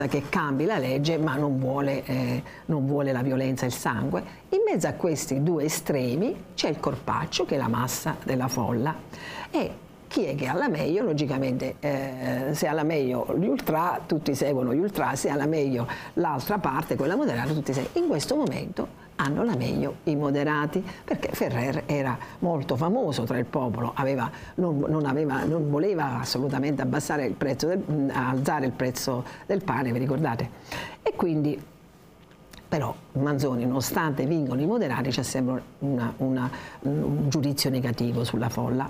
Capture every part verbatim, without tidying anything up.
che cambi la legge, ma non vuole, eh, non vuole la violenza e il sangue. In mezzo a questi due estremi c'è il corpaccio, che è la massa della folla, e chi è che ha la meglio? Logicamente eh, se ha la meglio gli ultra, tutti seguono gli ultra, se ha la meglio l'altra parte, quella moderata, tutti seguono. In questo momento hanno la meglio i moderati, perché Ferrer era molto famoso tra il popolo, aveva, non, non, aveva, non voleva assolutamente abbassare il prezzo del, alzare il prezzo del pane, vi ricordate? E quindi però Manzoni, nonostante vincono i moderati, c'è sempre una, una, un giudizio negativo sulla folla.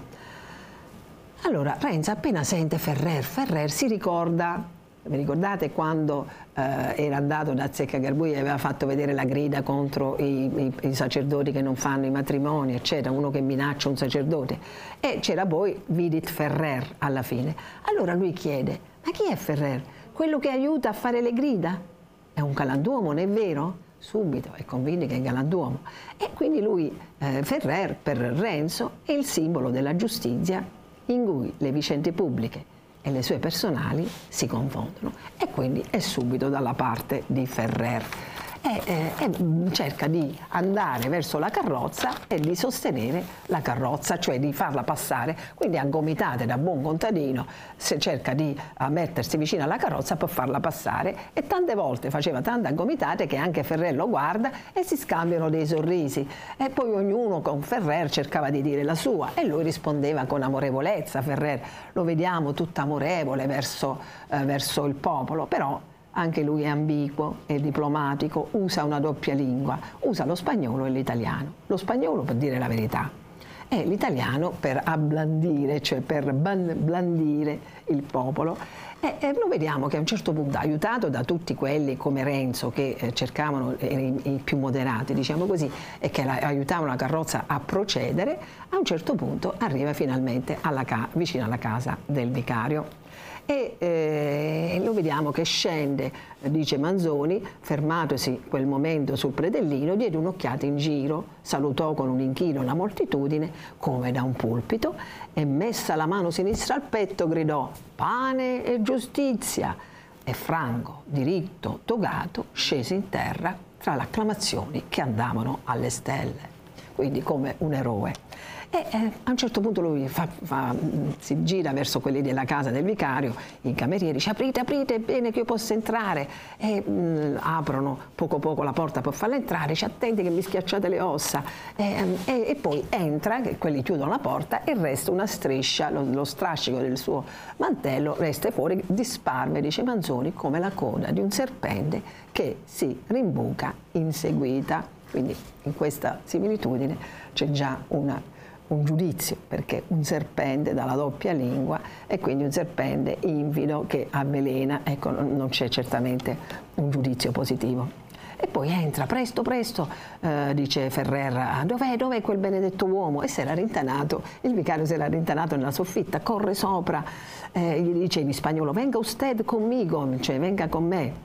Allora Renzo appena sente Ferrer, Ferrer si ricorda, vi ricordate quando eh, era andato da Azzeccagarbugli e aveva fatto vedere la grida contro i, i, i sacerdoti che non fanno i matrimoni, eccetera, uno che minaccia un sacerdote, e c'era poi Vidit Ferrer alla fine. Allora lui chiede: ma chi è Ferrer? Quello che aiuta a fare le grida? È un galantuomo, non è vero? Subito è convinto che è un galantuomo. E quindi lui, eh, Ferrer, per Renzo è il simbolo della giustizia, in cui le vicende pubbliche e le sue personali si confondono, e quindi è subito dalla parte di Ferrer e, e, e cerca di andare verso la carrozza e di sostenere la carrozza, cioè di farla passare, quindi a gomitate da buon contadino se cerca di mettersi vicino alla carrozza per farla passare, e tante volte faceva tante gomitate che anche Ferrer lo guarda e si scambiano dei sorrisi, e poi ognuno con Ferrer cercava di dire la sua e lui rispondeva con amorevolezza. Ferrer lo vediamo tutto amorevole verso, eh, verso il popolo, però anche lui è ambiguo, è diplomatico, usa una doppia lingua, usa lo spagnolo e l'italiano. Lo spagnolo per dire la verità e l'italiano per abblandire, cioè per blandire il popolo. E, e lo vediamo che a un certo punto, aiutato da tutti quelli come Renzo che eh, cercavano eh, i, i più moderati, diciamo così, e che la, aiutavano la carrozza a procedere, a un certo punto arriva finalmente alla ca vicino alla casa del vicario. E eh, lo vediamo che scende, dice Manzoni, fermatosi quel momento sul predellino, diede un'occhiata in giro, salutò con un inchino la moltitudine come da un pulpito e messa la mano sinistra al petto gridò: pane e giustizia! E Franco, diritto, togato, scese in terra tra le acclamazioni che andavano alle stelle, quindi come un eroe. E eh, a un certo punto lui fa, fa, si gira verso quelli della casa del vicario, i camerieri, dice: aprite, aprite, è bene che io possa entrare. E mh, aprono poco poco la porta per farla entrare, dice: attenti che mi schiacciate le ossa. E, e, e poi entra, che quelli chiudono la porta e resta una striscia, lo, lo strascico del suo mantello resta fuori, disparve, dice Manzoni, come la coda di un serpente che si rimbuca inseguita. Quindi in questa similitudine c'è già una un giudizio, perché un serpente dalla doppia lingua e quindi un serpente infido che avvelena, ecco, non c'è certamente un giudizio positivo. E poi entra presto presto, eh, dice Ferrer, dov'è dov'è quel benedetto uomo? E si era rintanato, il vicario si era rintanato nella soffitta, corre sopra, eh, gli dice in spagnolo: venga usted conmigo, cioè venga con me.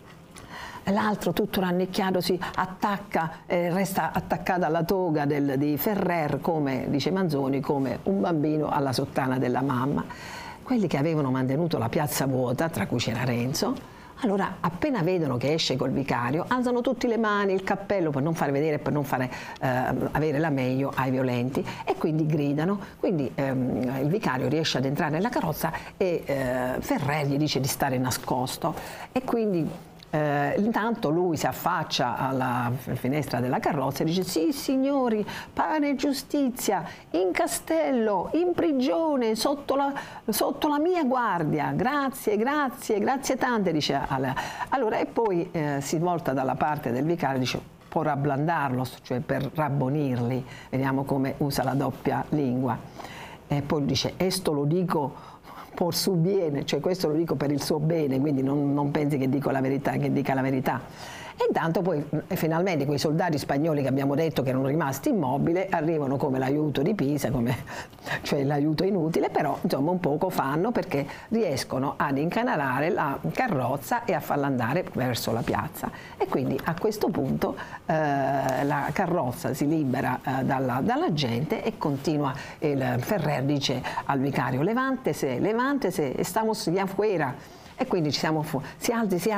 L'altro, tutto rannicchiato, si attacca, eh, resta attaccato alla toga del, di Ferrer, come dice Manzoni, come un bambino alla sottana della mamma. Quelli che avevano mantenuto la piazza vuota, tra cui c'era Renzo, allora appena vedono che esce col vicario, alzano tutti le mani, il cappello, per non far vedere, per non fare eh, avere la meglio ai violenti, e quindi gridano. Quindi ehm, il vicario riesce ad entrare nella carrozza e eh, Ferrer gli dice di stare nascosto, e quindi Eh, intanto lui si affaccia alla finestra della carrozza e dice: sì signori, pane e giustizia, in castello, in prigione, sotto la, sotto la mia guardia, grazie, grazie, grazie tante, dice alla... Allora, e poi eh, si volta dalla parte del vicario e dice: per abblandarlo, cioè per rabbonirli, vediamo come usa la doppia lingua, e poi dice: esto lo dico por su bene, cioè questo lo dico per il suo bene, quindi non, non pensi che dico la verità, che dica la verità. E intanto poi finalmente quei soldati spagnoli che abbiamo detto che erano rimasti immobili arrivano come l'aiuto di Pisa, come, cioè l'aiuto inutile, però insomma un poco fanno, perché riescono ad incanalare la carrozza e a farla andare verso la piazza. E quindi a questo punto eh, la carrozza si libera eh, dalla, dalla gente e continua. Il Ferrer dice al vicario: levántese, levántese, estamos ya afuera. e quindi ci siamo fu- si alzi, si